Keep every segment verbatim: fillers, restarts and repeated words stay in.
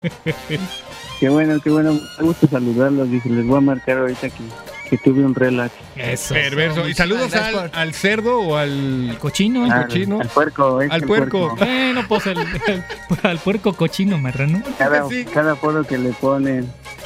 Qué bueno, qué bueno. Me gusta saludarlos. Dije, les voy a marcar ahorita que, que tuve un relax. Eso. Perverso. ¿Y saludos al, por- al cerdo o al al cochino? Al Al, cochino. al puerco. es Al el puerco. Bueno, pues al, al- al puerco cochino, marrano. Cada, Sí. cada apodo que le ponen.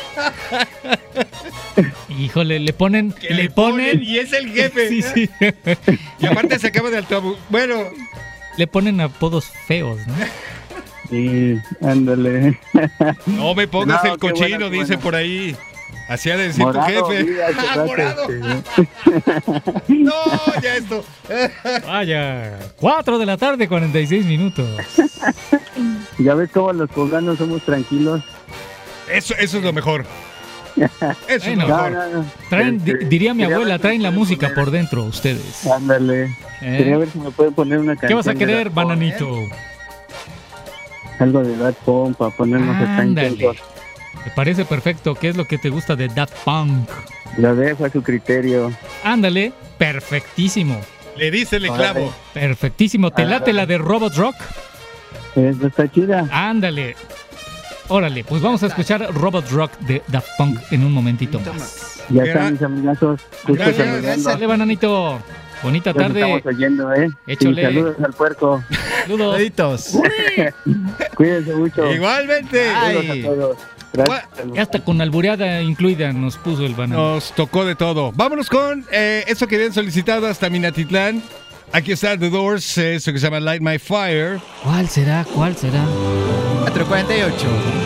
Híjole, le ponen, que le ponen, y es el jefe? sí, sí, Y aparte se acaba de altabu. Bueno, le ponen apodos feos, ¿no? Sí, ándale. no me pongas No, el qué cochino, bueno, qué dice bueno. por ahí. Así ha de decir Morado, tu jefe. mira, hace ¡Ah, rato, morado! este, No, ya esto. Vaya, cuatro de la tarde, cuarenta y seis minutos. Ya ves cómo los poblanos somos tranquilos. Eso, eso es lo mejor. Eso es Bueno. lo No, mejor. no, no. Traen, di- Este, diría mi quería abuela, ver si traen la me pueden música poner- por dentro, ustedes. Ándale. ¿Eh? Quería ver si me pueden poner una canción. ¿Qué vas a de querer, Daft Punk, bananito? Algo de Daft Punk para ponernos acá Ándale. intensos. Me parece perfecto. ¿Qué es lo que te gusta de Daft Punk? Lo dejo a su criterio. Ándale, perfectísimo. Le dice el clavo. Perfectísimo. ¿Te late la de Robot Rock? Eso está chida. Ándale. Órale, pues vamos a escuchar Robot Rock de Daft Punk en un momentito más. Ya Gra- están mis amigazos. Gusto Gracias, saludando. Dale, bananito. Bonita Los tarde. estamos oyendo, ¿eh? Échale. Sí, saludos al puerco. Saludos. Saluditos. Cuídense mucho. Igualmente. Saludos Ay. a todos. Gracias. Ya hasta con albureada incluida nos puso el banano. Nos tocó de todo. Vámonos con eh, eso que habían solicitado hasta Minatitlán. Aquí está The Doors, eh, eso que se llama Light My Fire. ¿Cuál será? ¿Cuál será? cuatro cuarenta y ocho.